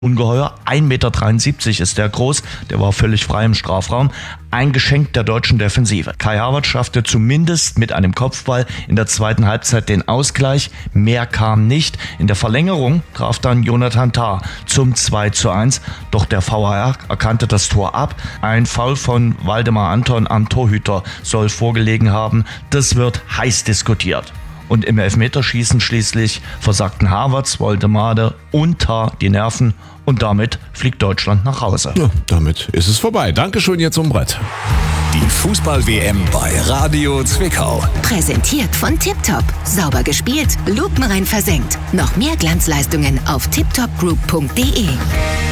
Ungeheuer, 1,73 Meter ist der groß, der war völlig frei im Strafraum. Ein Geschenk der deutschen Defensive. Kai Havertz schaffte zumindest mit einem Kopfball in der zweiten Halbzeit den Ausgleich. Mehr kam nicht. In der Verlängerung traf dann Jonathan Tah zum 2:1. Doch der VAR erkannte das Tor ab. Ein Foul von Waldemar Anton am Torhüter soll vorgelegen haben. Das wird heiß diskutiert. Und im Elfmeterschießen schließlich versagten Havertz, Woldemade und Tah die Nerven und damit fliegt Deutschland nach Hause. Ja, damit ist es vorbei. Dankeschön, jetzt zum Brett. Die Fußball-WM bei Radio Zwickau. Präsentiert von Tiptop. Sauber gespielt, lupenrein versenkt. Noch mehr Glanzleistungen auf tiptopgroup.de.